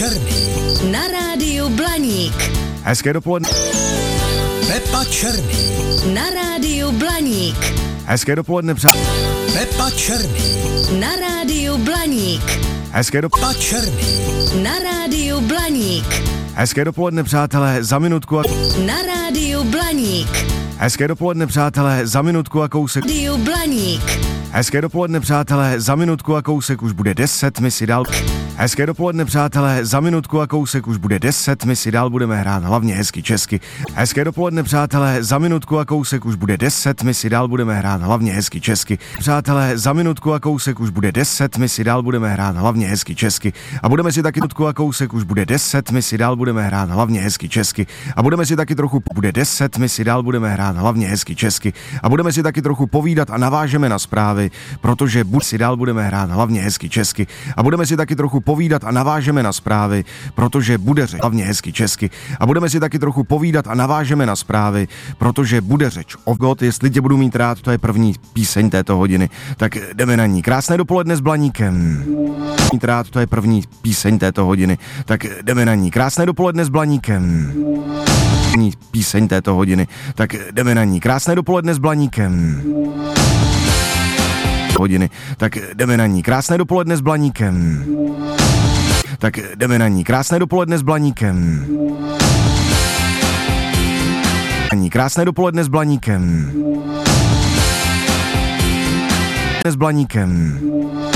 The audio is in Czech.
Černý. Na rádiu Blaník. Hezké dopoledne. Pepa Černý. Na rádiu Blaník. Hezké dopoledne, Pepa Černý. Na rádiu Blaník. Hezké Pepa Černý. Na rádiu Blaník. Hezké dopoledne, přátelé, za minutku a... Na rádiu Blaník. Hezké dopoledne, přátelé, za minutku a kousek... Rádiu Blaník. Hezké dopoledne, přátelé, za minutku a kousek už bude 10, my si dál... Hezké dopoledne, přátelé, za minutku a kousek už bude 10, my si dál budeme hrát hlavně hezky česky. Hezké dopoledne, přátelé, za minutku a kousek už bude 10, my si dál budeme hrát hlavně hezky česky. Přátelé, za minutku a kousek už bude 10, my si dál budeme hrát hlavně hezky česky. A budeme si taky minutku a kousek už bude 10, my si dál budeme hrát hlavně hezky česky. A budeme si taky trochu bude 10, my si dál budeme hrát hlavně hezky česky. A budeme si taky trochu povídat a navážeme na zprávy, protože si dál budeme hrát hlavně hezky česky. A budeme si taky trochu povídat a navážeme na zprávy, protože bude řeč hlavně hezky česky. A budeme si taky trochu povídat a navážeme na zprávy, protože bude řeč o God, jestli tě budu mít rád, to je první píseň této hodiny. Tak jdeme na ní. Krásné dopoledne s Blaníkem. Mít rád, to je první píseň této hodiny. Tak jdeme na ní. Krásné dopoledne s Blaníkem. Píseň této hodiny. Tak jdeme na ní. Krásné dopoledne s Blaníkem. Hodiny. Tak jdeme na ní. Krásné dopoledne s Blaníkem. Tak jdeme na ní. Krásné dopoledne s Blaníkem. Krásné dopoledne s Blaníkem. S Blaníkem.